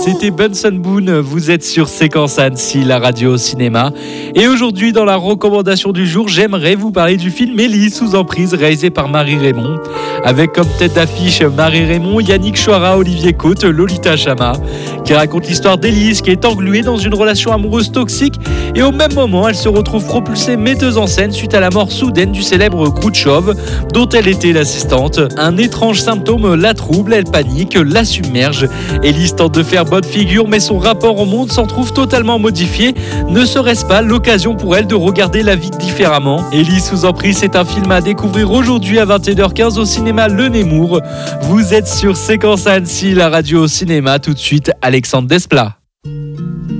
C'était Benson Boone, vous êtes sur Séquence Annecy, la radio au cinéma. Et aujourd'hui, dans la recommandation du jour, j'aimerais vous parler du film Élie sous emprise, réalisé par Marie Raymond. Avec comme tête d'affiche Marie Raymond, Yannick Chouara, Olivier Côte, Lolita Chama, qui raconte l'histoire d'Élise qui est engluée dans une relation amoureuse toxique et au même moment, elle se retrouve propulsée metteuse en scène suite à la mort soudaine du célèbre Khrouchtchev, dont elle était l'assistante. Un étrange symptôme la trouble, elle panique, la submerge. Élise tente de faire bonne figure, mais son rapport au monde s'en trouve totalement modifié. Ne serait-ce pas l'occasion pour elle de regarder la vie différemment? Élise sous emprise, c'est un film à découvrir aujourd'hui à 21h15 au cinéma Le Nemours. Vous êtes sur Séquence Annecy, la radio au cinéma. Tout de suite, Alexandre Desplat.